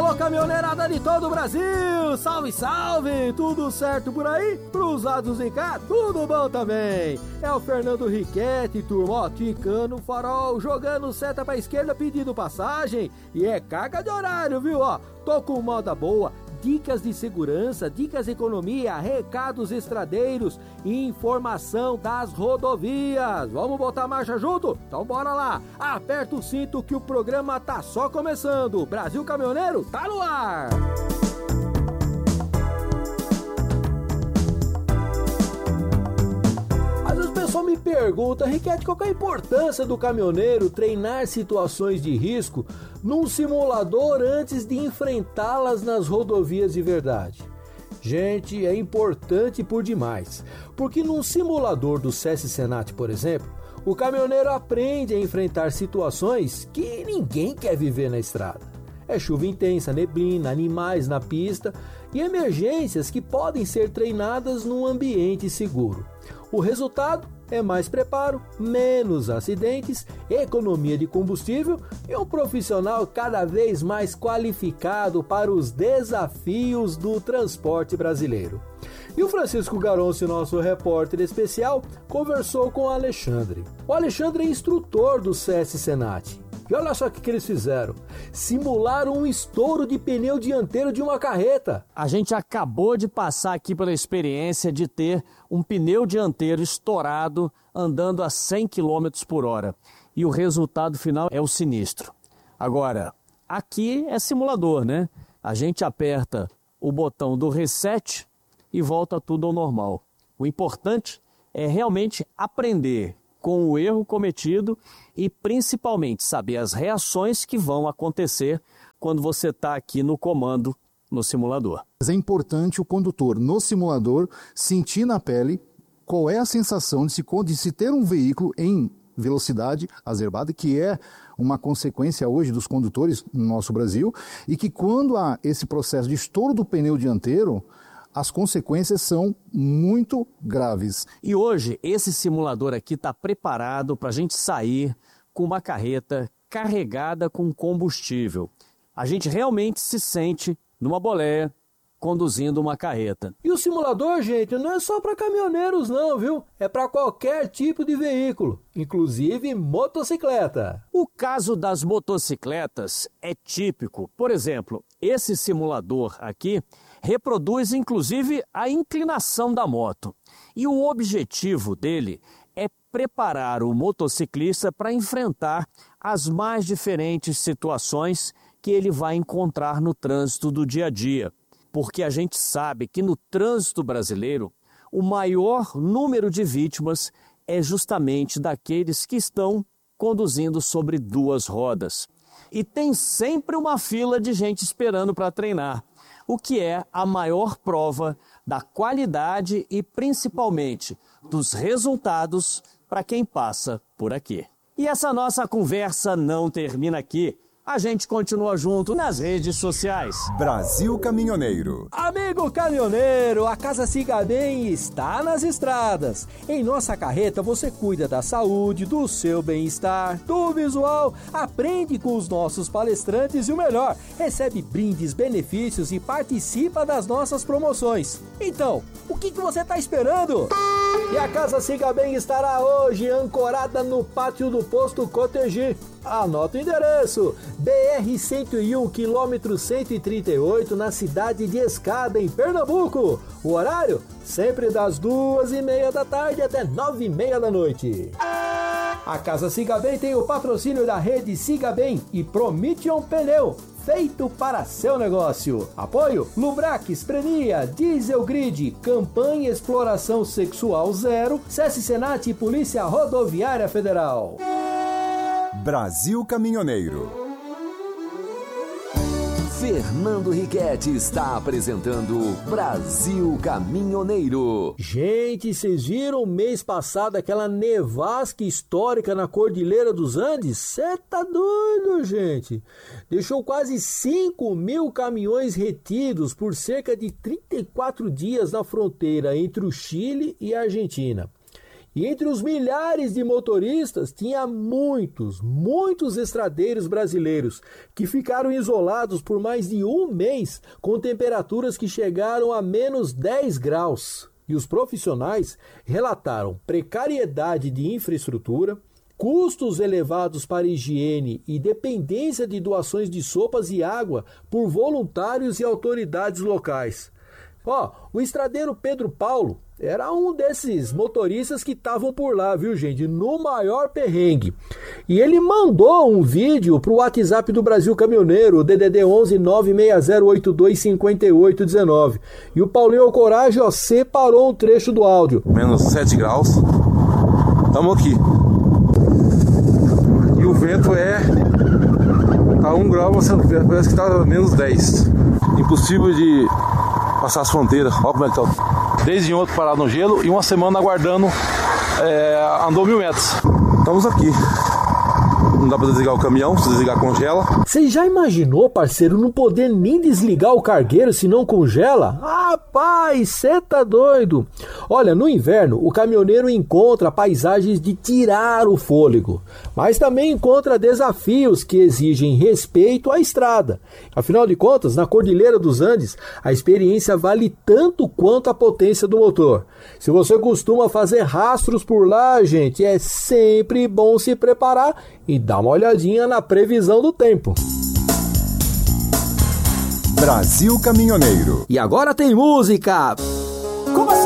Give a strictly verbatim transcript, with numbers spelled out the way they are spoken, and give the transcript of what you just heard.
Alô, caminhoneirada de todo o Brasil! Salve, salve! Tudo certo por aí? Pros lados de cá, tudo bom também! É o Fernando Riquetti, turma, ó, ticando o farol, jogando seta pra esquerda pedindo passagem. E é carga de horário, viu, ó? Tô com moda boa, dicas de segurança, dicas de economia, recados estradeiros e informação das rodovias. Vamos botar a marcha junto? Então bora lá! Aperta o cinto que o programa tá só começando. Brasil Caminhoneiro tá no ar! Às vezes o pessoal me pergunta, Riquetti, qual que é a importância do caminhoneiro treinar situações de risco num simulador antes de enfrentá-las nas rodovias de verdade? Gente, é importante por demais, porque num simulador do SESC Senat, por exemplo, o caminhoneiro aprende a enfrentar situações que ninguém quer viver na estrada. É chuva intensa, neblina, animais na pista e emergências que podem ser treinadas num ambiente seguro. O resultado é mais preparo, menos acidentes, economia de combustível e um profissional cada vez mais qualificado para os desafios do transporte brasileiro. E o Francisco Garoncio, nosso repórter especial, conversou com o Alexandre. O Alexandre é instrutor do SESC Senat. E olha só o que, que eles fizeram. Simularam um estouro de pneu dianteiro de uma carreta. A gente acabou de passar aqui pela experiência de ter um pneu dianteiro estourado andando a cem quilômetros por hora. E o resultado final é o sinistro. Agora, aqui é simulador, né? A gente aperta o botão do reset e volta tudo ao normal. O importante é realmente aprender com o erro cometido e principalmente saber as reações que vão acontecer quando você está aqui no comando no simulador. É importante o condutor no simulador sentir na pele qual é a sensação de se, de se ter um veículo em velocidade acerbada, que é uma consequência hoje dos condutores no nosso Brasil, e que quando há esse processo de estouro do pneu dianteiro, as consequências são muito graves. E hoje esse simulador aqui está preparado para a gente sair com uma carreta carregada com combustível. A gente realmente se sente numa boleia conduzindo uma carreta. E o simulador, gente, não é só para caminhoneiros não, viu? É para qualquer tipo de veículo, inclusive motocicleta. O caso das motocicletas é típico. Por exemplo, esse simulador aqui reproduz inclusive a inclinação da moto. E o objetivo dele é preparar o motociclista para enfrentar as mais diferentes situações que ele vai encontrar no trânsito do dia a dia. Porque a gente sabe que no trânsito brasileiro, o maior número de vítimas é justamente daqueles que estão conduzindo sobre duas rodas. E tem sempre uma fila de gente esperando para treinar, o que é a maior prova da qualidade e principalmente dos resultados para quem passa por aqui. E essa nossa conversa não termina aqui. A gente continua junto nas redes sociais. Brasil Caminhoneiro. Amigo caminhoneiro, a Casa Siga Bem está nas estradas. Em nossa carreta você cuida da saúde, do seu bem-estar, do visual, aprende com os nossos palestrantes e o melhor, recebe brindes, benefícios e participa das nossas promoções. Então, o que, que você está esperando? E a Casa Siga Bem estará hoje ancorada no pátio do posto Cotegi. Anota o endereço, B R cento e um, quilômetro cento e trinta e oito, na cidade de Escada, em Pernambuco. O horário, sempre das duas e meia da tarde até nove e meia da noite. A Casa Siga Bem tem o patrocínio da rede Siga Bem e Prometion Pneu, feito para seu negócio. Apoio Lubrax, Prenia, Diesel Grid, Campanha Exploração Sexual Zero, SESC Senat e Polícia Rodoviária Federal. Brasil Caminhoneiro. Fernando Riquetti está apresentando Brasil Caminhoneiro. Gente, vocês viram mês passado aquela nevasca histórica na Cordilheira dos Andes? Cê tá doido, gente! Deixou quase cinco mil caminhões retidos por cerca de trinta e quatro dias na fronteira entre o Chile e a Argentina. E entre os milhares de motoristas, tinha muitos, muitos estradeiros brasileiros que ficaram isolados por mais de um mês com temperaturas que chegaram a menos dez graus. E os profissionais relataram precariedade de infraestrutura, custos elevados para higiene e dependência de doações de sopas e água por voluntários e autoridades locais. Ó, o estradeiro Pedro Paulo era um desses motoristas que estavam por lá, viu, gente? No maior perrengue. E ele mandou um vídeo pro WhatsApp do Brasil Caminhoneiro, o D D D onze nove seis zero oito dois cinco oito um nove. E o Paulinho Alcorage, ó, separou um trecho do áudio. Menos sete graus. Tamo aqui. E o vento é... Tá um grau, parece que tá menos dez. Impossível de passar as fronteiras. Olha como é que tá. Desde ontem parado no gelo e uma semana aguardando, é, andou mil metros. Estamos aqui. Não dá pra desligar o caminhão, se desligar congela. Você já imaginou, parceiro, não poder nem desligar o cargueiro se não congela? Rapaz, cê tá doido. Olha, no inverno, o caminhoneiro encontra paisagens de tirar o fôlego, mas também encontra desafios que exigem respeito à estrada. Afinal de contas, na Cordilheira dos Andes, a experiência vale tanto quanto a potência do motor. Se você costuma fazer rastros por lá, gente, é sempre bom se preparar e dar uma olhadinha na previsão do tempo. Brasil Caminhoneiro. E agora tem música! Como assim?